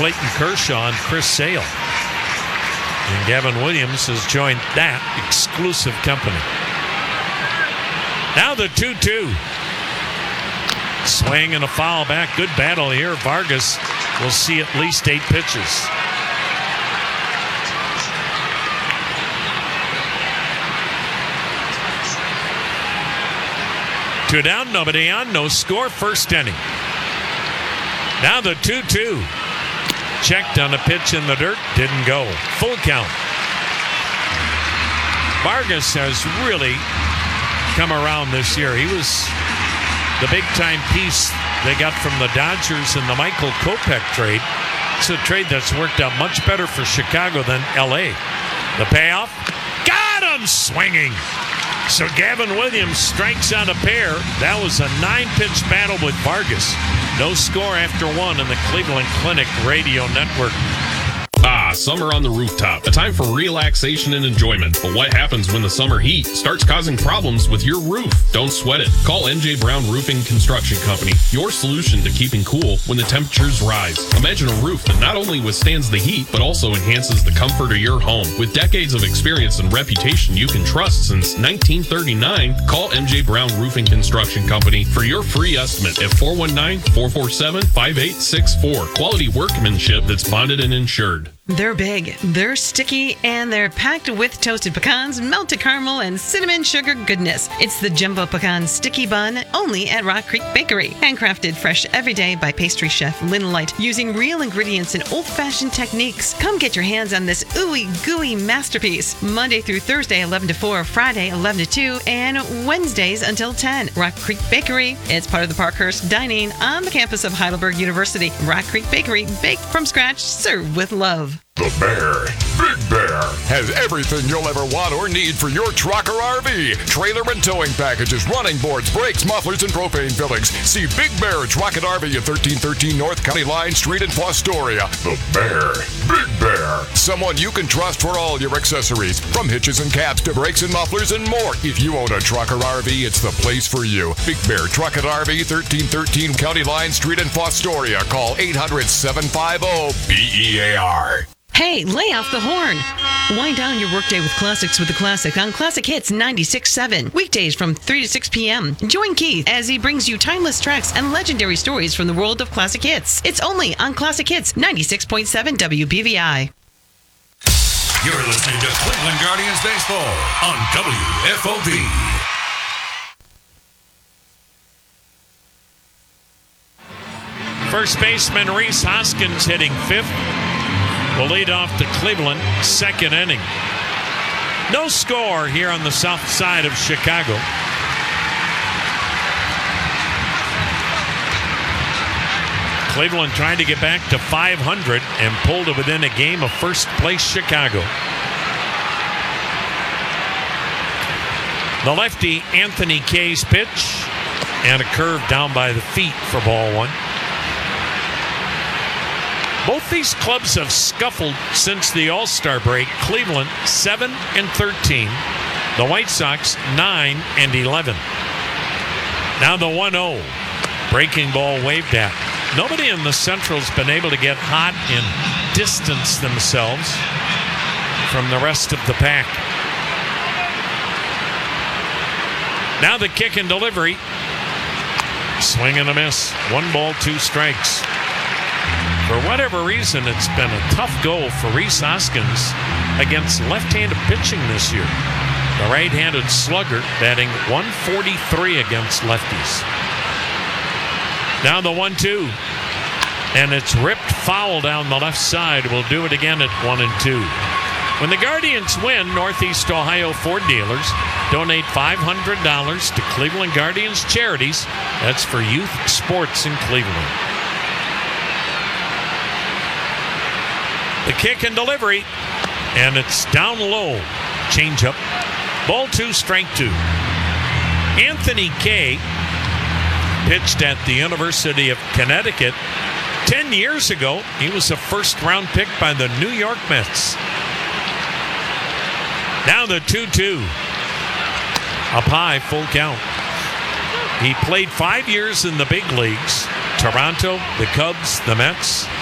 Clayton Kershaw and Chris Sale. And Gavin Williams has joined that exclusive company. Now the 2-2. Swing and a foul back. Good battle here. Vargas will see at least 8 pitches. Two down, nobody on, no score, first inning. Now the 2-2. Checked on a pitch in the dirt, didn't go. Full count. Vargas has really come around this year. He was the big-time piece they got from the Dodgers in the Michael Kopech trade. It's a trade that's worked out much better for Chicago than L.A. The payoff, got him swinging. So Gavin Williams strikes out a pair. That was a 9-pitch battle with Vargas. No score after 1 in the Cleveland Clinic Radio Network. Summer on the rooftop. A time for relaxation and enjoyment. But what happens when the summer heat starts causing problems with your roof? Don't sweat it. Call MJ Brown Roofing Construction Company. Your solution to keeping cool when the temperatures rise. Imagine a roof that not only withstands the heat, but also enhances the comfort of your home. With decades of experience and reputation you can trust since 1939, call MJ Brown Roofing Construction Company for your free estimate at 419-447-5864. Quality workmanship that's bonded and insured. They're big, they're sticky, and they're packed with toasted pecans, melted caramel, and cinnamon sugar goodness. It's the Jumbo Pecan Sticky Bun, only at Rock Creek Bakery. Handcrafted fresh every day by pastry chef Lynn Light, using real ingredients and old-fashioned techniques. Come get your hands on this ooey gooey masterpiece. Monday through Thursday, 11 to 4, Friday, 11 to 2, and Wednesdays until 10. Rock Creek Bakery. It's part of the Parkhurst Dining on the campus of Heidelberg University. Rock Creek Bakery, baked from scratch, served with love. The Bear, Big Bear, has everything you'll ever want or need for your truck or RV. Trailer and towing packages, running boards, brakes, mufflers, and propane fillings. See Big Bear Truck and RV at 1313 North County Line Street in Fostoria. The Bear, Big Bear, someone you can trust for all your accessories, from hitches and caps to brakes and mufflers and more. If you own a truck or RV, it's the place for you. Big Bear Truck and RV, 1313 County Line Street in Fostoria. Call 800-750-BEAR. Hey, lay off the horn. Wind down your workday with classics with the Classic on Classic Hits 96.7. Weekdays from 3 to 6 p.m. Join Keith as he brings you timeless tracks and legendary stories from the world of classic hits. It's only on Classic Hits 96.7 WBVI. You're listening to Cleveland Guardians Baseball on WFOV. First baseman Rhys Hoskins hitting 5th. Will lead off to Cleveland, second inning. No score here on the south side of Chicago. Cleveland trying to get back to 500 and pulled it within a game of first place Chicago. The lefty Anthony Kay's pitch and a curve down by the feet for ball 1. Both these clubs have scuffled since the All-Star break. Cleveland 7-13. The White Sox 9-11. Now the 1-0. Breaking ball waved at. Nobody in the Central's been able to get hot and distance themselves from the rest of the pack. Now the kick and delivery. Swing and a miss. 1 ball, 2 strikes. For whatever reason, it's been a tough go for Rhys Hoskins against left-handed pitching this year. The right-handed slugger batting 143 against lefties. Now the 1-2. And it's ripped foul down the left side. We'll do it again at 1-2. When the Guardians win, Northeast Ohio Ford dealers donate $500 to Cleveland Guardians charities. That's for youth sports in Cleveland. The kick and delivery, and it's down low. Changeup. Ball 2, strike 2. Anthony Kay pitched at the University of Connecticut. 10 years ago, he was a first-round pick by the New York Mets. Now the 2-2. Up high, full count. He played 5 years in the big leagues. Toronto, the Cubs, the Mets.